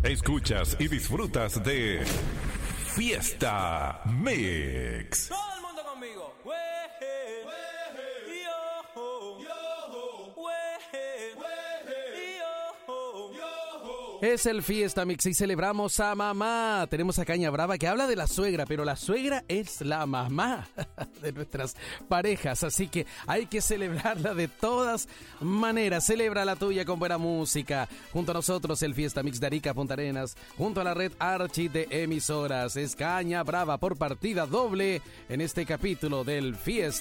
Escuchas y disfrutas de Fiesta Mix. Todo el mundo conmigo. Es el Fiesta Mix y celebramos a mamá. Tenemos a Caña Brava que habla de la suegra, pero la suegra es la mamá de nuestras parejas, así que hay que celebrarla de todas maneras. Celebra la tuya con buena música. Junto a nosotros el Fiesta Mix de Arica, Punta Arenas, junto a la red Archi de emisoras. Es Caña Brava por partida doble en este capítulo del Fiesta